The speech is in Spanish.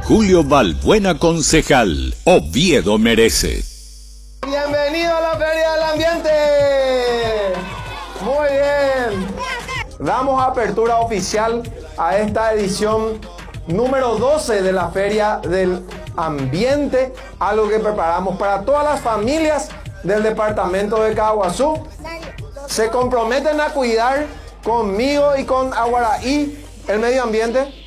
Julio Balbuena, concejal. Oviedo merece. Bienvenido a la Feria del Ambiente. Muy bien. Damos apertura oficial a esta edición número 12 de la Feria del Ambiente, algo que preparamos para todas las familias del departamento de Caguazú. Se comprometen a cuidar conmigo y con Aguaraí el medio ambiente.